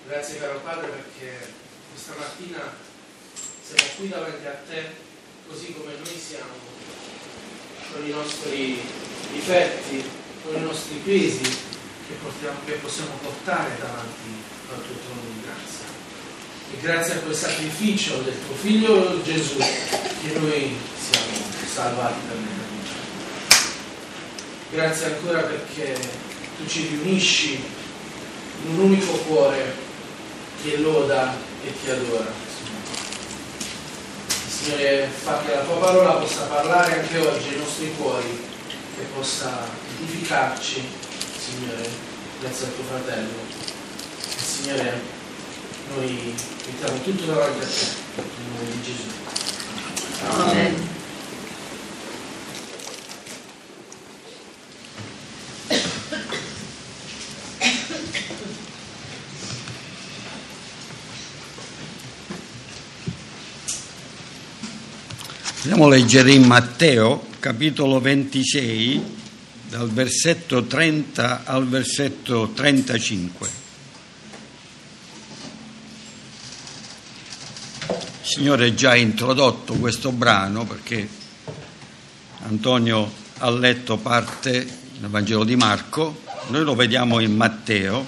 Grazie caro Padre perché questa mattina siamo qui davanti a Te così come noi siamo, con i nostri difetti, con i nostri pesi che possiamo portare davanti al Tuo trono di grazia. E grazie a quel sacrificio del Tuo Figlio Gesù che noi siamo salvati dall'eternità. Grazie ancora perché Tu ci riunisci in un unico cuore che loda e Ti adora. Signore, fa che la Tua parola possa parlare anche oggi ai nostri cuori, che possa edificarci, Signore, grazie al Tuo fratello. E Signore, noi mettiamo tutto davanti a Te, nel nome di Gesù. Amen. Andiamo a leggere in Matteo, capitolo 26, dal versetto 30 al versetto 35. Il Signore ha già introdotto questo brano perché Antonio ha letto parte del Vangelo di Marco, noi lo vediamo in Matteo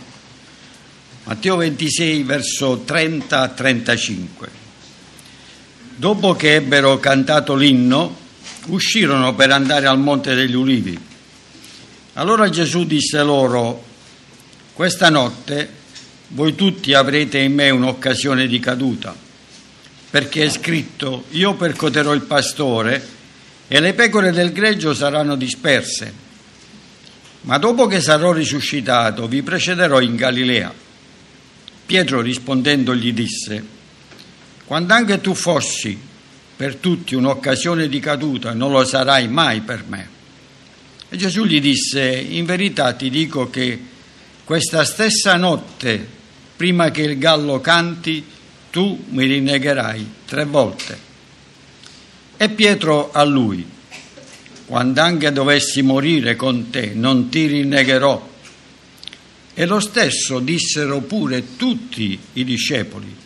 26, verso 30 a 35. Dopo che ebbero cantato l'inno, uscirono per andare al Monte degli Ulivi. Allora Gesù disse loro: questa notte voi tutti avrete in me un'occasione di caduta, perché è scritto: io percuoterò il pastore e le pecore del gregge saranno disperse. Ma dopo che sarò risuscitato vi precederò in Galilea. Pietro rispondendo gli disse: quando anche tu fossi per tutti un'occasione di caduta, non lo sarai mai per me. E Gesù gli disse: in verità ti dico che questa stessa notte, prima che il gallo canti, tu mi rinnegherai 3 volte. E Pietro a lui: quando anche dovessi morire con te, non ti rinnegherò. E lo stesso dissero pure tutti i discepoli.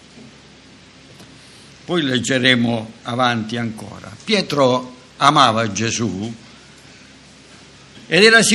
Poi leggeremo avanti ancora. Pietro amava Gesù ed era